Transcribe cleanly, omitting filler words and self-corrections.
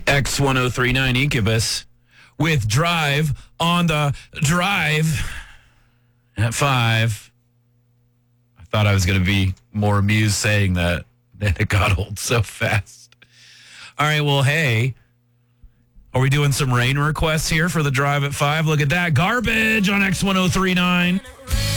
X1039 Incubus with Drive on the Drive at 5. I thought I was going to be more amused saying that, then it got old so fast. All right, well, hey, are we doing some rain requests here for the Drive at 5? Look at that. Garbage on X1039.